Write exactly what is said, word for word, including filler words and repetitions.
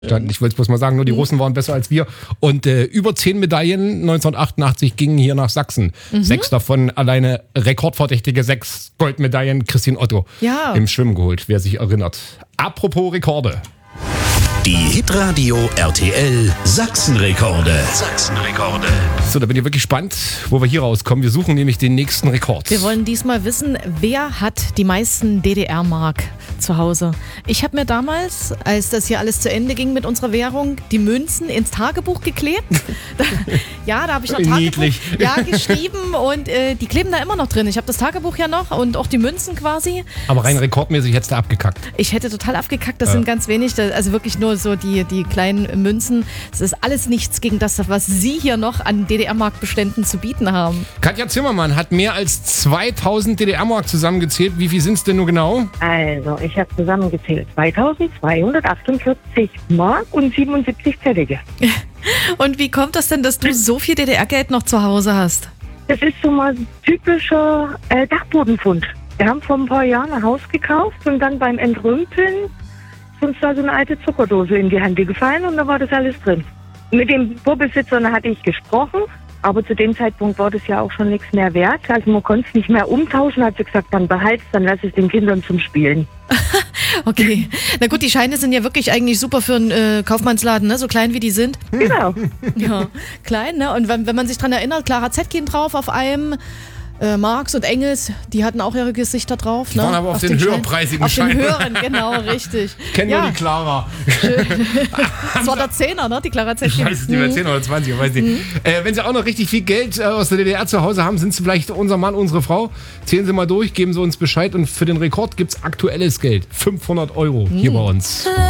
Ich wollte es bloß mal sagen, nur die Russen waren besser als wir. Und äh, über zehn Medaillen neunzehnhundertachtundachtzig gingen hier nach Sachsen. Mhm. Sechs davon alleine rekordverdächtige sechs Goldmedaillen. Christine Otto ja. im Schwimmen geholt, wer sich erinnert. Apropos Rekorde. Die Hitradio R T L Sachsenrekorde. Sachsenrekorde. So, da bin ich wirklich gespannt, wo wir hier rauskommen. Wir suchen nämlich den nächsten Rekord. Wir wollen diesmal wissen, wer hat die meisten D D R-Mark zu Hause. Ich habe mir damals, als das hier alles zu Ende ging mit unserer Währung, die Münzen ins Tagebuch geklebt. da, ja, da habe ich noch Tagebuch ja, geschrieben und äh, die kleben da immer noch drin. Ich habe das Tagebuch ja noch und auch die Münzen quasi. Aber rein rekordmäßig hättest du abgekackt. Ich hätte total abgekackt, das ja. sind ganz wenig, also wirklich nur so die, die kleinen Münzen. Das ist alles nichts gegen das, was Sie hier noch an D D R-Mark-Beständen zu bieten haben. Katja Zimmermann hat mehr als zweitausend D D R-Mark zusammengezählt. Wie viel sind es denn nur genau? Also, ich habe zusammengezählt zweitausendzweihundertachtundvierzig Mark und siebenundsiebzig Pfennige. Und wie kommt das denn, dass du so viel D D R-Geld noch zu Hause hast? Das ist so mal typischer äh, Dachbodenfund. Wir haben vor ein paar Jahren ein Haus gekauft und dann beim Entrümpeln ist uns da so eine alte Zuckerdose in die Hände gefallen und da war das alles drin. Mit dem Vorbesitzer hatte ich gesprochen, aber zu dem Zeitpunkt war das ja auch schon nichts mehr wert. Also man konnte es nicht mehr umtauschen, hat sie gesagt, dann behalt's, dann lass es den Kindern zum Spielen. Okay, na gut, die Scheine sind ja wirklich eigentlich super für einen äh, Kaufmannsladen, ne? So klein wie die sind. Genau. Ja, klein, ne? Und wenn, wenn man sich dran erinnert, Clara Zetkin drauf auf einem, äh, Marx und Engels, die hatten auch ihre Gesichter drauf. Die ne? waren aber auf, auf den, den höherpreisigen Schein. Auf Schein. den höheren, genau, richtig. Kennen ja. wir die Clara. Das war der Zehner, ne? Die Clara Zetkin. Ich weiß nicht, mhm. zehn oder zwanzig, ich weiß nicht. Mhm. Äh, wenn Sie auch noch richtig viel Geld äh, aus der D D R zu Hause haben, sind Sie vielleicht unser Mann, unsere Frau. Zählen Sie mal durch, geben Sie uns Bescheid und für den Rekord gibt es aktuelles Geld. fünfhundert Euro mhm. hier bei uns.